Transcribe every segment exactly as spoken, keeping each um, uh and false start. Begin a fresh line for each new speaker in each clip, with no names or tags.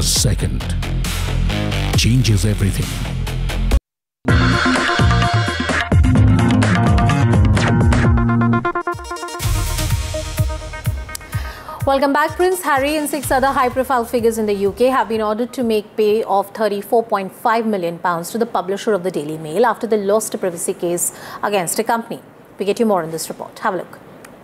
second changes everything.
Welcome back. Prince Harry and six other high-profile figures in the U K have been ordered to make pay of thirty-four point five million pounds to the publisher of the Daily Mail after they lost a privacy case against a company. We get you more in this report. Have a look.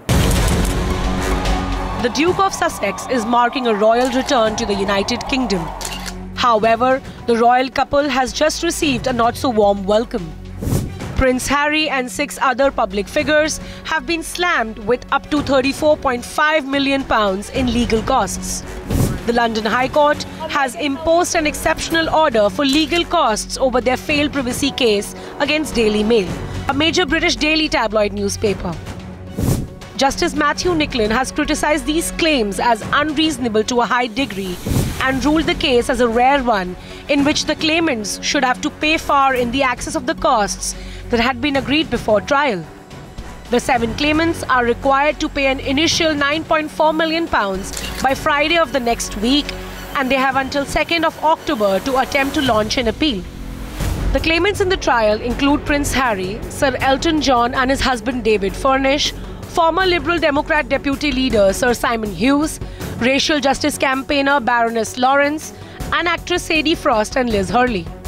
The Duke of Sussex is marking a royal return to the United Kingdom. However, the royal couple has just received a not-so-warm welcome. Prince Harry and six other public figures have been slammed with up to thirty-four point five million pounds in legal costs. The London High Court has imposed an exceptional order for legal costs over their failed privacy case against Daily Mail, a major British daily tabloid newspaper. Justice Matthew Nicklin has criticised these claims as unreasonable to a high degree and ruled the case as a rare one in which the claimants should have to pay far in the excess of the costs that had been agreed before trial. The seven claimants are required to pay an initial nine point four million pounds by Friday of the next week, and they have until second of October to attempt to launch an appeal. The claimants in the trial include Prince Harry, Sir Elton John and his husband David Furnish, former Liberal Democrat Deputy Leader Sir Simon Hughes, racial justice campaigner Baroness Lawrence, and actress Sadie Frost and Liz Hurley.